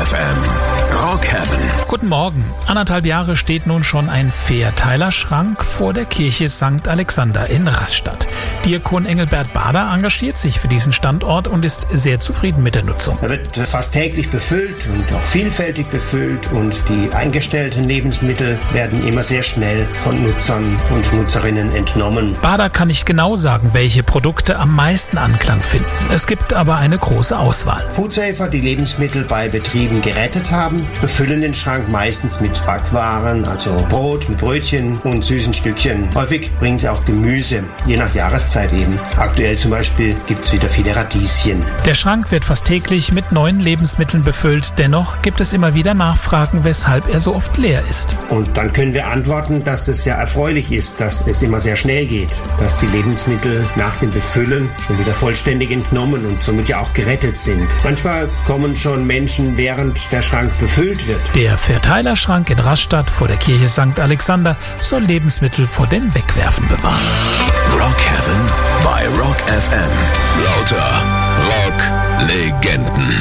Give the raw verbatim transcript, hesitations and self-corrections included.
F M. Rock Heaven. Guten Morgen. Anderthalb Jahre steht nun schon ein Vierteilerschrank vor der Kirche Sankt Alexander in Rastatt. Diakon Engelbert Bader engagiert sich für diesen Standort und ist sehr zufrieden mit der Nutzung. Er wird fast täglich befüllt und auch vielfältig befüllt und die eingestellten Lebensmittel werden immer sehr schnell von Nutzern und Nutzerinnen entnommen. Bader kann nicht genau sagen, welche Produkte am meisten Anklang finden. Es gibt aber eine große Auswahl. Foodsafer, die Lebensmittel bei Betrieben gerettet haben, befüllen den Schrank meistens mit Backwaren, also Brot mit Brötchen und süßen Stückchen. Häufig bringen sie auch Gemüse, je nach Jahreszeit eben. Aktuell zum Beispiel gibt es wieder viele Radieschen. Der Schrank wird fast täglich mit neuen Lebensmitteln befüllt. Dennoch gibt es immer wieder Nachfragen, weshalb er so oft leer ist. Und dann können wir antworten, dass es ja erfreulich ist, dass es immer sehr schnell geht, dass die Lebensmittel nach dem Befüllen schon wieder vollständig entnommen und somit ja auch gerettet sind. Manchmal kommen schon Menschen, während der Schrank befüllt wird. Der Vierteilerschrank in Rastatt vor der Kirche Sankt Alexander soll Lebensmittel vor dem Wegwerfen bewahren. Rock Heaven bei Rock F M. Lauter Rock-Legenden.